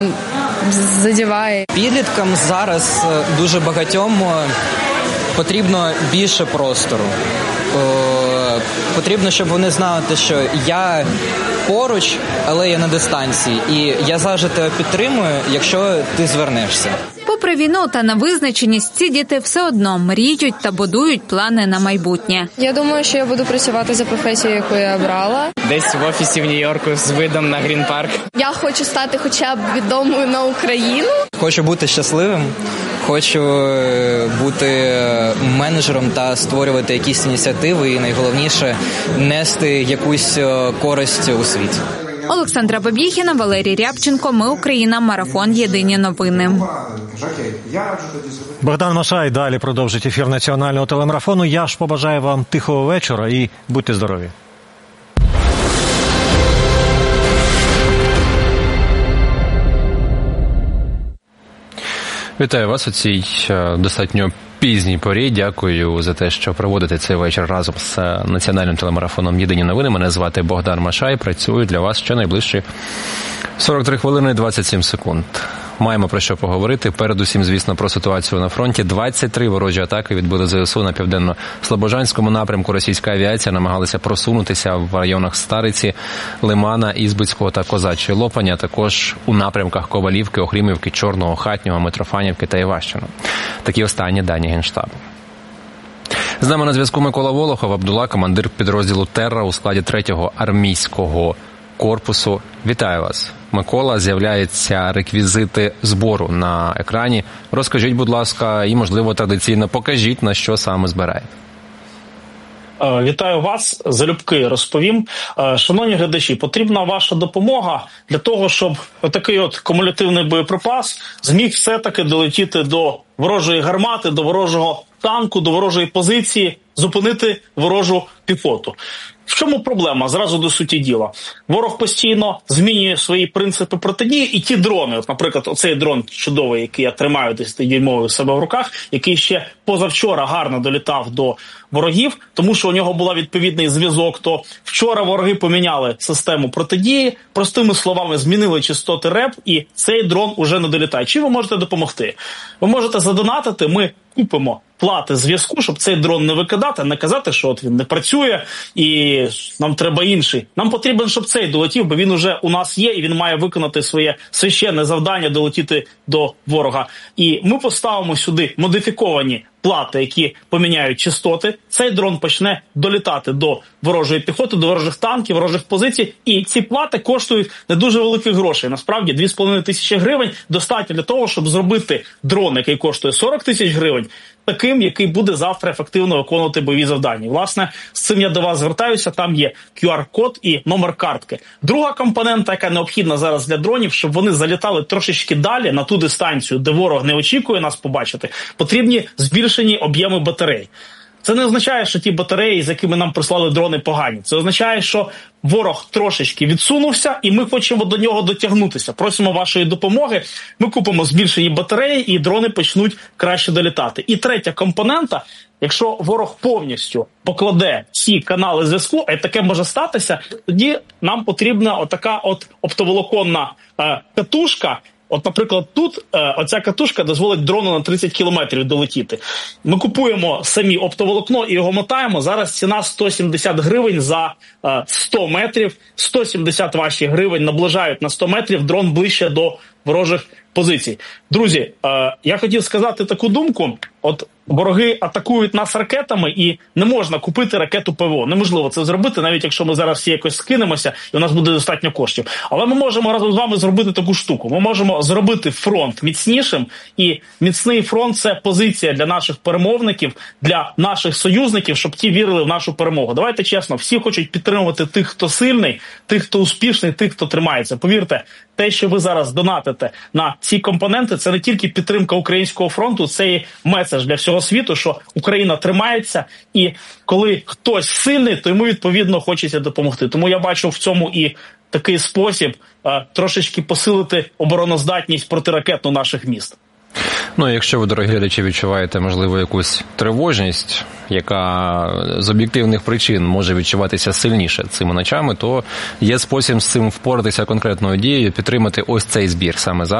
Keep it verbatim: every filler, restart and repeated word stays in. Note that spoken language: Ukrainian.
задіває. Підліткам зараз дуже багатьом потрібно більше простору. Потрібно, щоб вони знали, що я поруч, але я на дистанції. І я завжди тебе підтримую, якщо ти звернешся. Попри війну та невизначеність, ці діти все одно мріють та будують плани на майбутнє. Я думаю, що я буду працювати за професією, яку я обрала. Десь в офісі в Нью-Йорку з видом на Грін-парк. Я хочу стати хоча б відомою на Україну. Хочу бути щасливим, хочу бути менеджером та створювати якісь ініціативи і, найголовніше, нести якусь користь у світ. Олександра Баб'єхіна, Валерій Рябченко. Ми Україна. Марафон. Єдині новини. Богдан Машай далі продовжить ефір національного телемарафону. Я ж побажаю вам тихого вечора і будьте здорові. Вітаю вас у цій достатньо пізній порі. Дякую за те, що проводите цей вечір разом з національним телемарафоном «Єдині новини». Мене звати Богдан Машай. Працюю для вас ще найближчі сорок три хвилини двадцять сім секунд. Маємо про що поговорити. Передусім, звісно, про ситуацію на фронті. двадцять три ворожі атаки відбили ЗСУ на південно-слобожанському напрямку. Російська авіація намагалася просунутися в районах Стариці, Лимана, Ізбицького та Козачої Лопані, а також у напрямках Ковалівки, Охрімівки, Чорного, Хатнього, Митрофанівки та Іващини. Такі останні дані Генштабу. З нами на зв'язку Микола Волохов, Абдула, командир підрозділу «Терра» у складі третього армійського корпусу. Вітаю вас. Микола, з'являються реквізити збору на екрані. Розкажіть, будь ласка, і, можливо, традиційно покажіть, на що саме збираєте. Вітаю вас, залюбки розповім. Шановні глядачі, потрібна ваша допомога для того, щоб отакий от кумулятивний боєприпас зміг все-таки долетіти до ворожої гармати, до ворожого танку, до ворожої позиції, зупинити ворожу піхоту. В чому проблема? Зразу до суті діла. Ворог постійно змінює свої принципи протидії, і ті дрони, от, наприклад, оцей дрон чудовий, який я тримаю десятидюймовий у себе в руках, який ще позавчора гарно долітав до ворогів, тому що у нього був відповідний зв'язок, то вчора вороги поміняли систему протидії, простими словами, змінили частоти реп, і цей дрон уже не долітає. Чим ви можете допомогти? Ви можете задонатити, ми купимо плати зв'язку, щоб цей дрон не викидати, не казати, що от він не працює і нам треба інший. Нам потрібен, щоб цей долетів, бо він уже у нас є і він має виконати своє священне завдання долетіти до ворога. І ми поставимо сюди модифіковані плати, які поміняють частоти. Цей дрон почне долітати до ворожої піхоти, до ворожих танків, ворожих позицій. І ці плати коштують не дуже великих грошей. Насправді, дві з половиною тисячі гривень достатньо для того, щоб зробити дрон, який коштує сорок тисяч гривень, таким, який буде завтра ефективно виконувати бойові завдання. Власне, з цим я до вас звертаюся, там є ку ар-код і номер картки. Друга компонента, яка необхідна зараз для дронів, щоб вони залітали трошечки далі, на ту дистанцію, де ворог не очікує нас побачити, потрібні збільшені об'єми батарей. Це не означає, що ті батареї, з якими нам прислали дрони, погані. Це означає, що ворог трошечки відсунувся, і ми хочемо до нього дотягнутися. Просимо вашої допомоги. Ми купимо збільшені батареї, і дрони почнуть краще долітати. І третя компонента, якщо ворог повністю покладе всі канали зв'язку, а таке може статися, тоді нам потрібна отака от оптоволоконна е, катушка. От, наприклад, тут е, оця катушка дозволить дрону на тридцять кілометрів долетіти. Ми купуємо самі оптоволокно і його мотаємо. Зараз ціна сто сімдесят гривень за е, сто метрів. сто сімдесят ваші гривень наближають на сто метрів дрон ближче до ворожих позицій. Друзі, е, я хотів сказати таку думку. От вороги атакують нас ракетами, і не можна купити ракету ПВО. Неможливо це зробити, навіть якщо ми зараз всі якось скинемося, і у нас буде достатньо коштів. Але ми можемо разом з вами зробити таку штуку. Ми можемо зробити фронт міцнішим, і міцний фронт – це позиція для наших перемовників, для наших союзників, щоб ті вірили в нашу перемогу. Давайте чесно, всі хочуть підтримувати тих, хто сильний, тих, хто успішний, тих, хто тримається. Повірте, те, що ви зараз донатите на ці компоненти, це не тільки підтримка українського фронту, це і меседж для всього світу, що Україна тримається, і коли хтось сильний, то йому відповідно хочеться допомогти. Тому я бачу в цьому і такий спосіб е, трошечки посилити обороноздатність протиракетну наших міст. Ну, і якщо ви, дорогі глядачі, відчуваєте, можливо, якусь тривожність, яка з об'єктивних причин може відчуватися сильніше цими ночами, то є спосіб з цим впоратися конкретною дією, підтримати ось цей збір саме зараз.